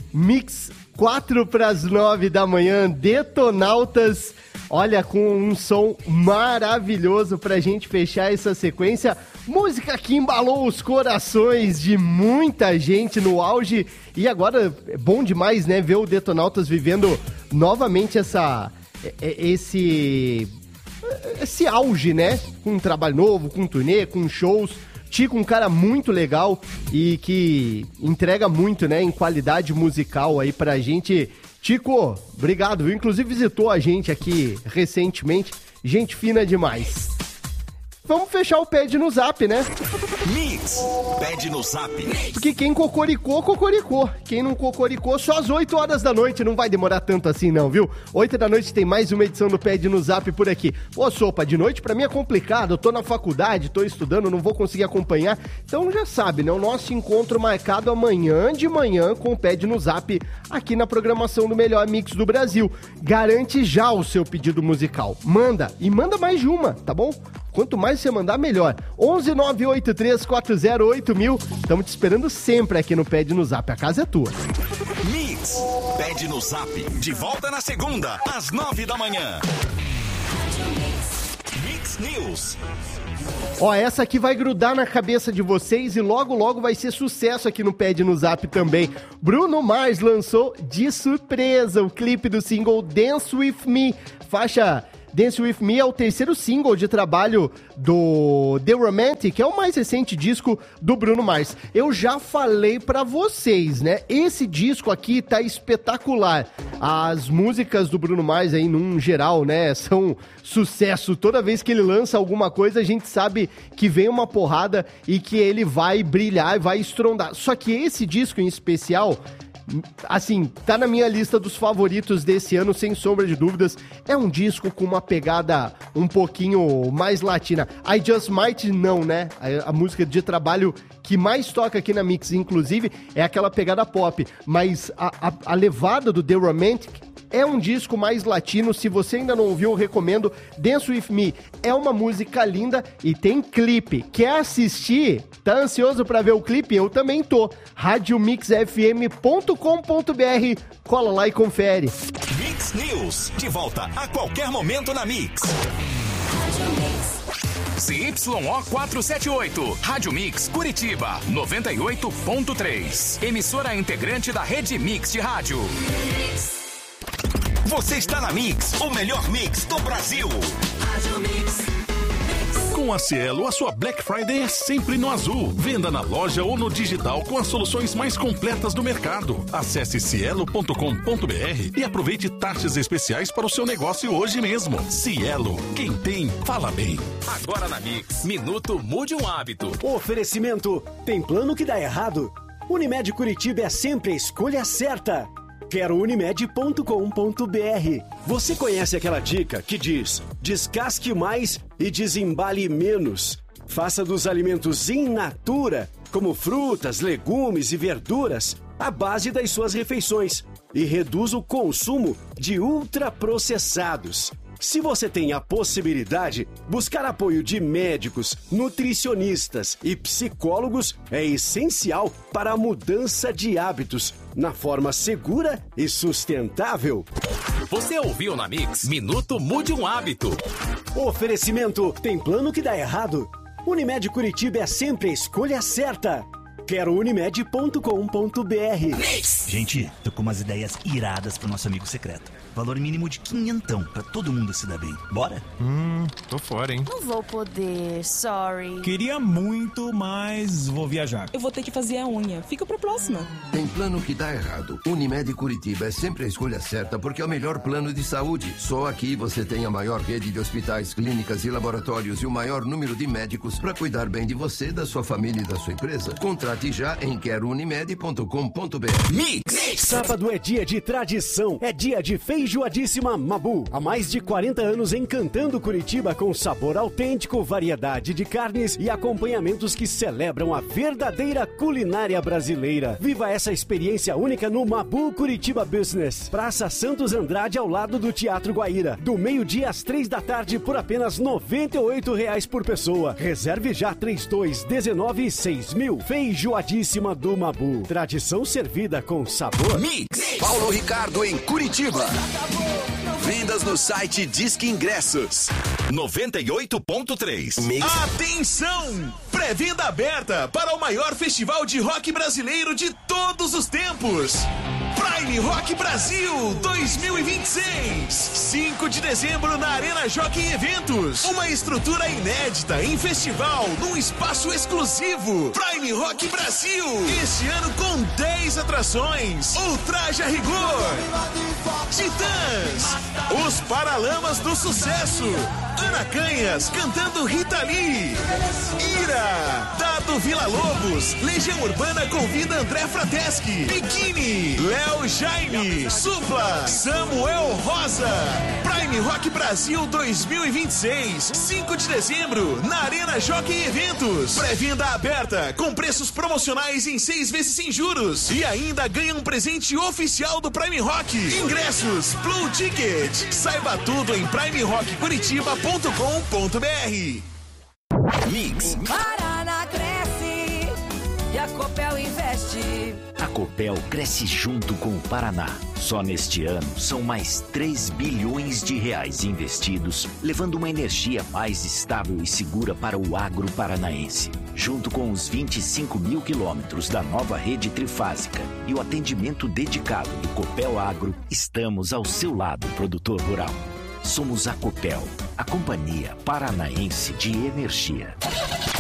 Mix 4 para as 9 da manhã, Detonautas, olha, com um som maravilhoso pra gente fechar essa sequência, música que embalou os corações de muita gente no auge, e agora é bom demais, né, ver o Detonautas vivendo novamente esse auge, né, com um trabalho novo, com um turnê, com shows. Tico, um cara muito legal e que entrega muito, né, em qualidade musical aí pra gente. Tico, obrigado, viu? Inclusive visitou a gente aqui recentemente, gente fina demais. Vamos fechar o Pede no Zap, né? Mix, Pede no Zap. Porque quem cocoricou, cocoricou. Quem não cocoricou, só às 8 horas da noite. Não vai demorar tanto assim não, viu? 8 da noite tem mais uma edição do Pede no Zap por aqui. Pô, Sopa, de noite pra mim é complicado. Eu tô na faculdade, tô estudando, não vou conseguir acompanhar. Então já sabe, né? O nosso encontro marcado amanhã de manhã com o Pede no Zap aqui na programação do melhor mix do Brasil. Garante já o seu pedido musical. Manda, e manda mais de uma, tá bom? Quanto mais você mandar, melhor. 11983408000. Estamos te esperando sempre aqui no Pede no Zap. A casa é tua. Mix, Pede no Zap. De volta na segunda, às 9 da manhã. Mix News. Ó, essa aqui vai grudar na cabeça de vocês e logo, logo vai ser sucesso aqui no Pede no Zap também. Bruno Mars lançou de surpresa o clipe do single Dance With Me. Faixa Dance With Me é o terceiro single de trabalho do The Romantic, que é o mais recente disco do Bruno Mars. Eu já falei pra vocês, né? Esse disco aqui tá espetacular. As músicas do Bruno Mars aí, num geral, né, são sucesso. Toda vez que ele lança alguma coisa, a gente sabe que vem uma porrada e que ele vai brilhar e vai estrondar. Só que esse disco em especial, assim, tá na minha lista dos favoritos desse ano, sem sombra de dúvidas. É um disco com uma pegada um pouquinho mais latina. I Just Might não, né? A música de trabalho que mais toca aqui na Mix, inclusive, é aquela pegada pop. Mas a levada do The Romantic é um disco mais latino. Se você ainda não ouviu, eu recomendo. Dance With Me é uma música linda e tem clipe. Quer assistir? Tá ansioso pra ver o clipe? Eu também tô. radiomixfm.com.br. Cola lá e confere. Mix News, de volta a qualquer momento na Mix. CYO 478, Rádio Mix Curitiba, 98.3. Emissora integrante da Rede Mix de Rádio. Você está na Mix, o melhor mix do Brasil. Rádio Mix. Com a Cielo, a sua Black Friday é sempre no azul. Venda na loja ou no digital com as soluções mais completas do mercado. Acesse cielo.com.br e aproveite taxas especiais para o seu negócio hoje mesmo. Cielo, quem tem, fala bem. Agora na Mix, Minuto Mude um Hábito. Oferecimento, tem plano que dá errado? Unimed Curitiba é sempre a escolha certa. Quero unimed.com.br. Você conhece aquela dica que diz: descasque mais e desembale menos. Faça dos alimentos in natura, como frutas, legumes e verduras, a base das suas refeições e reduza o consumo de ultraprocessados. Se você tem a possibilidade, buscar apoio de médicos, nutricionistas e psicólogos é essencial para a mudança de hábitos na forma segura e sustentável. Você ouviu na Mix Minuto Mude um Hábito. Oferecimento, tem plano que dá errado? Unimed Curitiba é sempre a escolha certa. Quero unimed.com.br. Gente, tô com umas ideias iradas pro nosso amigo secreto. Valor mínimo de quinhentão, pra todo mundo se dar bem. Bora? Tô fora, hein? Não vou poder, sorry. Queria muito, mas vou viajar. Eu vou ter que fazer a unha. Fica pra próxima. Tem plano que dá errado. Unimed Curitiba é sempre a escolha certa porque é o melhor plano de saúde. Só aqui você tem a maior rede de hospitais, clínicas e laboratórios e o maior número de médicos para cuidar bem de você, da sua família e da sua empresa. Contrate já em querounimed.com.br. Mix! Sábado é dia de tradição, é dia de feijoadíssima Mabu. Há mais de 40 anos encantando Curitiba com sabor autêntico, variedade de carnes e acompanhamentos que celebram a verdadeira culinária brasileira. Viva essa experiência única no Mabu Curitiba Business. Praça Santos Andrade, ao lado do Teatro Guaíra. Do meio-dia às 3 da tarde por apenas R$ 98 por pessoa. Reserve já 3219 6000. Feijoada feijoadíssima do Mabu. Tradição servida com sabor. Mix. Paulo Ricardo em Curitiba. Vendas no site Disque Ingressos. 98.3. Mix. Atenção! Pré-venda aberta para o maior festival de rock brasileiro de todos os tempos. Prime Rock Brasil 2026. 5 de dezembro na Arena Jockey Eventos. Uma estrutura inédita em festival num espaço exclusivo. Prime Rock Brasil. Este ano com 10 atrações. Ultraje a Rigor. Titãs. Os Paralamas do Sucesso. Ana Canhas cantando Rita Lee. Ira. Dado Vila Lobos. Legião Urbana convida André Frateschi. Biquíni. Léo Jaime. Supla. Samuel Rosa. Prime Rock Brasil 2026. 5 de dezembro na Arena Jockey Eventos. Pré-venda aberta com preços promocionais em 6 vezes sem juros. E ainda ganha um presente oficial do Prime Rock. Ingressos Blue Ticket. Saiba tudo em primerockcuritiba.com.br. Mix. Paraná cresce e a Copel investe. A Copel cresce junto com o Paraná. Só neste ano são mais 3 bilhões de reais investidos, levando uma energia mais estável e segura para o agro paranaense. Junto com os 25 mil quilômetros da nova rede trifásica e o atendimento dedicado do Copel Agro, estamos ao seu lado, produtor rural. Somos a Copel, a Companhia Paranaense de Energia.